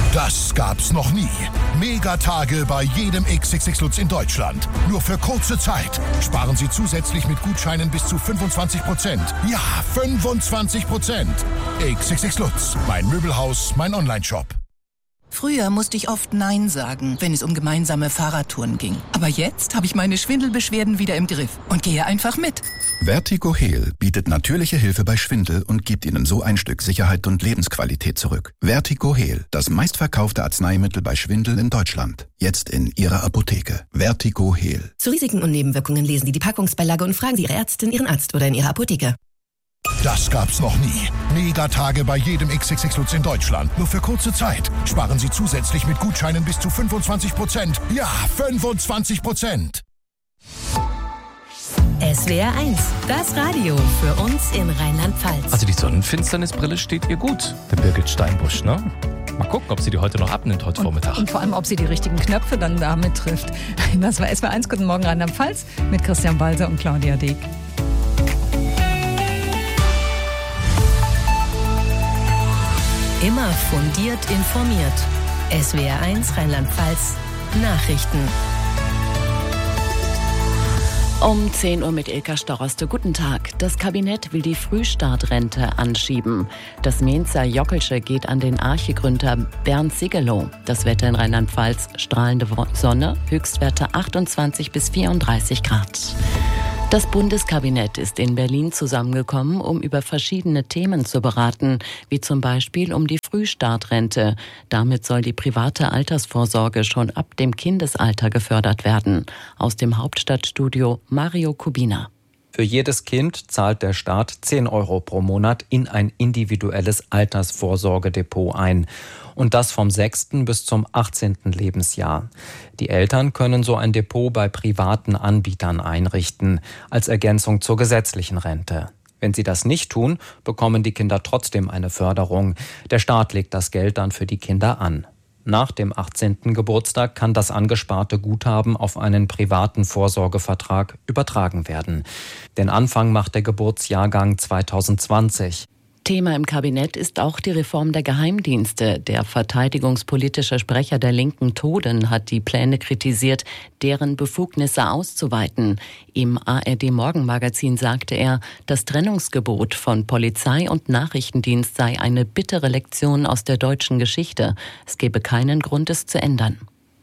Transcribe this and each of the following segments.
Das gab's noch nie. Megatage bei jedem XXX Lutz in Deutschland. Nur für kurze Zeit. Sparen Sie zusätzlich mit Gutscheinen bis zu 25%. Ja, 25%. XXX Lutz. Mein Möbelhaus, mein Onlineshop. Früher musste ich oft Nein sagen, wenn es um gemeinsame Fahrradtouren ging. Aber jetzt habe ich meine Schwindelbeschwerden wieder im Griff und gehe einfach mit. Vertigo Heal bietet natürliche Hilfe bei Schwindel und gibt Ihnen so ein Stück Sicherheit und Lebensqualität zurück. Vertigo Heal, das meistverkaufte Arzneimittel bei Schwindel in Deutschland. Jetzt in Ihrer Apotheke. Vertigo Heal. Zu Risiken und Nebenwirkungen lesen Sie die Packungsbeilage und fragen Sie Ihre Ärztin, Ihren Arzt oder in Ihrer Apotheke. Das gab's noch nie. Megatage bei jedem XXX Lutz in Deutschland. Nur für kurze Zeit. Sparen Sie zusätzlich mit Gutscheinen bis zu 25%. Ja, 25%. SWR 1, das Radio für uns in Rheinland-Pfalz. Also die Sonnenfinsternisbrille steht ihr gut, der Birgit Steinbusch, ne? Mal gucken, ob sie die heute noch abnimmt, heute Vormittag. Und vor allem, ob sie die richtigen Knöpfe dann damit trifft. Das war SWR 1, Guten Morgen Rheinland-Pfalz mit Christian Balser und Claudia Deek. Immer fundiert informiert. SWR 1 Rheinland-Pfalz Nachrichten. Um 10 Uhr mit Ilka Storoste. Guten Tag. Das Kabinett will die Frühstartrente anschieben. Das Mainzer Jockelsche geht an den Arche-Gründer Bernd Sigelow. Das Wetter in Rheinland-Pfalz: strahlende Sonne, Höchstwerte 28 bis 34 Grad. Das Bundeskabinett ist in Berlin zusammengekommen, um über verschiedene Themen zu beraten, wie zum Beispiel um die Frühstartrente. Damit soll die private Altersvorsorge schon ab dem Kindesalter gefördert werden. Aus dem Hauptstadtstudio Mario Kubina. Für jedes Kind zahlt der Staat 10 Euro pro Monat in ein individuelles Altersvorsorgedepot ein. Und das vom 6. bis zum 18. Lebensjahr. Die Eltern können so ein Depot bei privaten Anbietern einrichten, als Ergänzung zur gesetzlichen Rente. Wenn sie das nicht tun, bekommen die Kinder trotzdem eine Förderung. Der Staat legt das Geld dann für die Kinder an. Nach dem 18. Geburtstag kann das angesparte Guthaben auf einen privaten Vorsorgevertrag übertragen werden. Den Anfang macht der Geburtsjahrgang 2020. Thema im Kabinett ist auch die Reform der Geheimdienste. Der verteidigungspolitische Sprecher der Linken, Toden, hat die Pläne kritisiert, deren Befugnisse auszuweiten. Im ARD-Morgenmagazin sagte er, das Trennungsgebot von Polizei und Nachrichtendienst sei eine bittere Lektion aus der deutschen Geschichte. Es gebe keinen Grund, es zu ändern.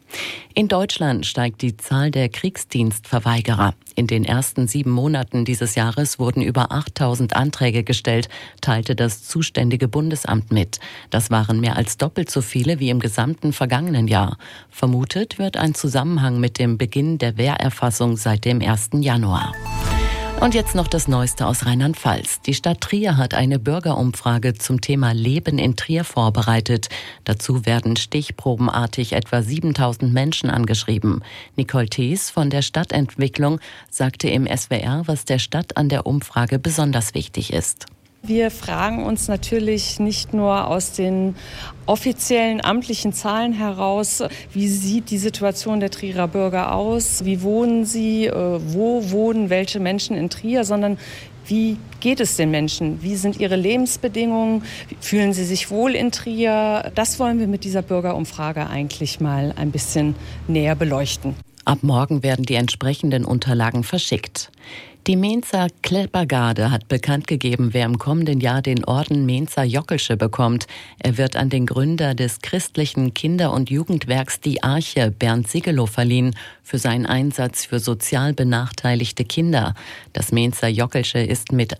In Deutschland steigt die Zahl der Kriegsdienstverweigerer. In den ersten 7 Monaten dieses Jahres wurden über 8.000 Anträge gestellt, teilte das zuständige Bundesamt mit. Das waren mehr als doppelt so viele wie im gesamten vergangenen Jahr. Vermutet wird ein Zusammenhang mit dem Beginn der Wehrerfassung seit dem 1. Januar. Und jetzt noch das Neueste aus Rheinland-Pfalz. Die Stadt Trier hat eine Bürgerumfrage zum Thema Leben in Trier vorbereitet. Dazu werden stichprobenartig etwa 7.000 Menschen angeschrieben. Nicole Thees von der Stadtentwicklung sagte im SWR, was der Stadt an der Umfrage besonders wichtig ist. Wir fragen uns natürlich nicht nur aus den offiziellen amtlichen Zahlen heraus, wie sieht die Situation der Trierer Bürger aus, wie wohnen sie, wo wohnen welche Menschen in Trier, sondern wie geht es den Menschen, wie sind ihre Lebensbedingungen, fühlen sie sich wohl in Trier. Das wollen wir mit dieser Bürgerumfrage eigentlich mal ein bisschen näher beleuchten. Ab morgen werden die entsprechenden Unterlagen verschickt. Die Mainzer Kleppergarde hat bekannt gegeben, wer im kommenden Jahr den Orden Mainzer Jockelsche bekommt. Er wird an den Gründer des christlichen Kinder- und Jugendwerks Die Arche, Bernd Sigelow, verliehen, für seinen Einsatz für sozial benachteiligte Kinder. Das Mainzer Jockelsche ist mit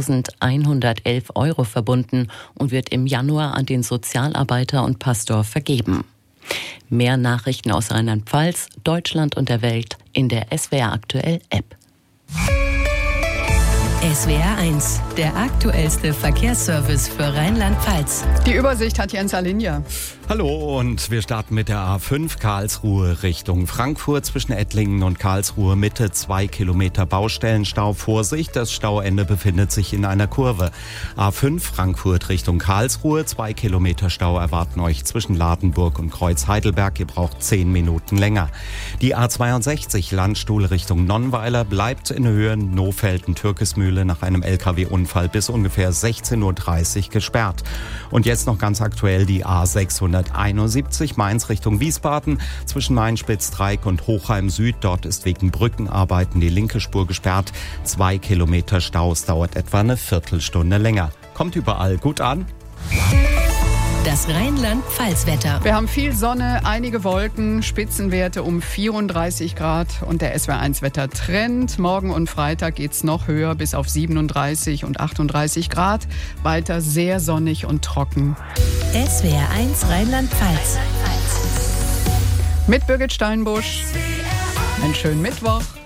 1.111 Euro verbunden und wird im Januar an den Sozialarbeiter und Pastor vergeben. Mehr Nachrichten aus Rheinland-Pfalz, Deutschland und der Welt in der SWR Aktuell App. SWR 1, der aktuellste Verkehrsservice für Rheinland-Pfalz. Die Übersicht hat Jens Alinja. Hallo, und wir starten mit der A5 Karlsruhe Richtung Frankfurt zwischen Ettlingen und Karlsruhe Mitte. 2 Kilometer Baustellenstau. Vorsicht, das Stauende befindet sich in einer Kurve. A5 Frankfurt Richtung Karlsruhe. 2 Kilometer Stau erwarten euch zwischen Ladenburg und Kreuz-Heidelberg. Ihr braucht 10 Minuten länger. Die A62 Landstuhl Richtung Nonnweiler bleibt in Höhe Nohfelden-Türkismühle nach einem LKW-Unfall bis ungefähr 16.30 Uhr gesperrt. Und jetzt noch ganz aktuell die A600 171 Mainz Richtung Wiesbaden zwischen Main-Spitz-Dreieck und Hochheim-Süd. Dort ist wegen Brückenarbeiten die linke Spur gesperrt. 2 Kilometer Stau. Es dauert etwa eine Viertelstunde länger. Kommt überall gut an. Das Rheinland-Pfalz-Wetter. Wir haben viel Sonne, einige Wolken, Spitzenwerte um 34 Grad und der SWR1-Wetter-Trend. Morgen und Freitag geht's noch höher bis auf 37 und 38 Grad. Weiter sehr sonnig und trocken. SWR1 Rheinland-Pfalz. Mit Birgit Steinbusch. Einen schönen Mittwoch.